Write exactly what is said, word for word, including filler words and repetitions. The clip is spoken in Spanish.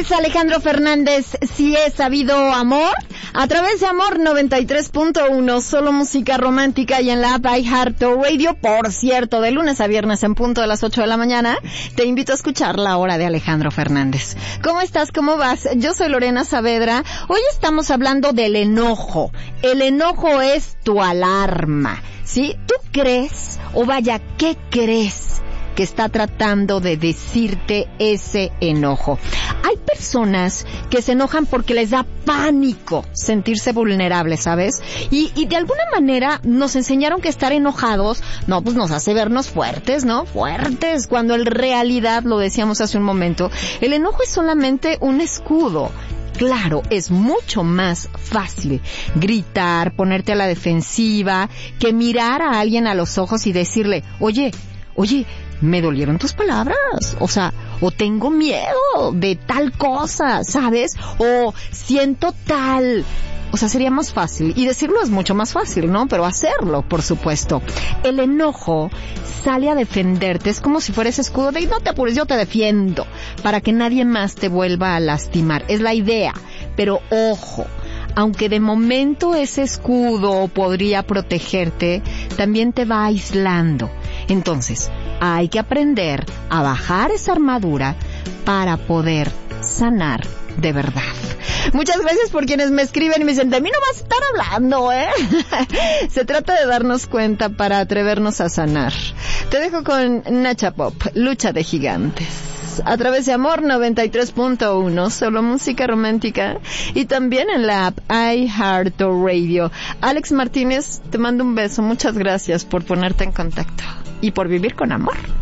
es Alejandro Fernández, Si he sabido amor, a través de Amor noventa y tres punto uno, solo música romántica y en la app iHeartRadio. Por cierto, de lunes a viernes en punto de las ocho de la mañana, te invito a escuchar La Hora de Alejandro Fernández. ¿Cómo estás? ¿Cómo vas? Yo soy Lorena Saavedra. Hoy estamos hablando del enojo. El enojo es tu alarma, ¿sí? ¿Tú crees, o vaya, qué crees que está tratando de decirte ese enojo? Hay personas que se enojan porque les da pánico sentirse vulnerables, ¿sabes? Y, y de alguna manera nos enseñaron que estar enojados, no, pues nos hace vernos fuertes, ¿no? Fuertes, cuando en realidad, lo decíamos hace un momento, el enojo es solamente un escudo. Claro, es mucho más fácil gritar, ponerte a la defensiva, que mirar a alguien a los ojos y decirle, oye, oye, me dolieron tus palabras, o sea, o tengo miedo de tal cosa, ¿sabes? O siento tal... O sea, sería más fácil. Y decirlo es mucho más fácil, ¿no? Pero hacerlo, por supuesto. El enojo sale a defenderte. Es como si fuera ese escudo de, no te apures, yo te defiendo, para que nadie más te vuelva a lastimar. Es la idea. Pero ojo, aunque de momento ese escudo podría protegerte, también te va aislando. Entonces, hay que aprender a bajar esa armadura para poder sanar de verdad. Muchas gracias por quienes me escriben y me dicen, de mí no vas a estar hablando, ¿eh? Se trata de darnos cuenta para atrevernos a sanar. Te dejo con Nacha Pop, Lucha de Gigantes, a través de Amor noventa y tres punto uno, solo música romántica, y también en la app iHeartRadio. Alex Martínez, te mando un beso, muchas gracias por ponerte en contacto y por vivir con amor.